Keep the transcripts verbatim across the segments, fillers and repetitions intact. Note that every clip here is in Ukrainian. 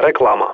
Реклама.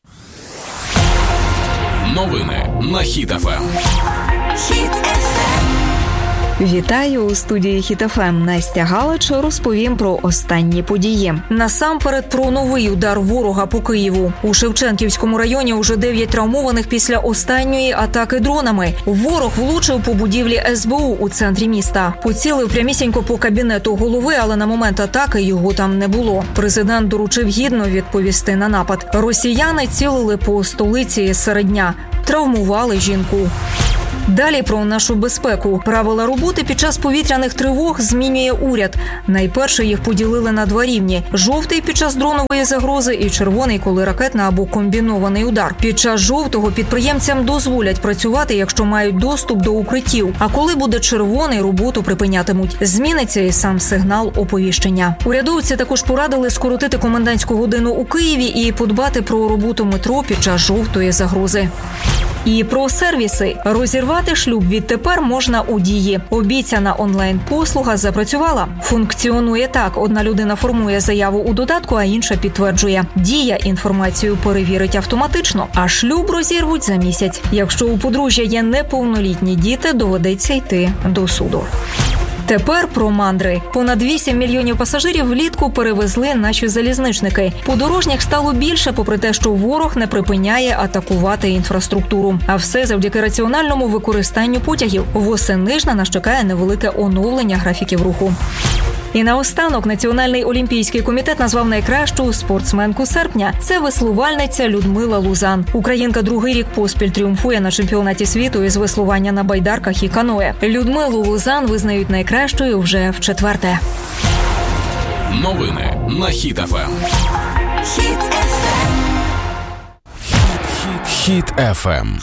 Новини на Хіт еф ем. Хіт еф ем. Вітаю у студії Хіт еф ем. Настя Галич розповім про останні події. Насамперед про новий удар ворога по Києву. У Шевченківському районі уже дев'ять травмованих після останньої атаки дронами. Ворог влучив по будівлі ес бе у у центрі міста. Поцілив прямісінько по кабінету голови, але на момент атаки його там не було. Президент доручив гідно відповісти на напад. Росіяни цілили по столиці серед дня. Травмували жінку. Далі про нашу безпеку. Правила роботи під час повітряних тривог змінює уряд. Найперше їх поділили на два рівні. Жовтий – під час дронової загрози і червоний, коли ракетна або комбінований удар. Під час жовтого підприємцям дозволять працювати, якщо мають доступ до укриттів. А коли буде червоний, роботу припинятимуть. Зміниться і сам сигнал оповіщення. Урядовці також порадили скоротити комендантську годину у Києві і подбати про роботу метро під час жовтої загрози. І про сервіси. Розірвати шлюб відтепер можна у Дії. Обіцяна онлайн-послуга запрацювала. Функціонує так. Одна людина формує заяву у додатку, а інша підтверджує. Дія інформацію перевірить автоматично, а шлюб розірвуть за місяць. Якщо у подружжя є неповнолітні діти, доведеться йти до суду. Тепер про мандри. Понад вісім мільйонів пасажирів влітку перевезли наші залізничники. Подорожніх стало більше, попри те, що ворог не припиняє атакувати інфраструктуру. А все завдяки раціональному використанню потягів. Восени ж на нас чекає невелике оновлення графіків руху. І наостанок Національний олімпійський комітет назвав найкращу спортсменку серпня. Це веслувальниця Людмила Лузан. Українка другий рік поспіль тріумфує на чемпіонаті світу із веслування на байдарках і каное. Людмилу Лузан визнають найкращою вже вчетверте. Новини на Хіт еф ем. Хіт еф ем. Хіт еф ем.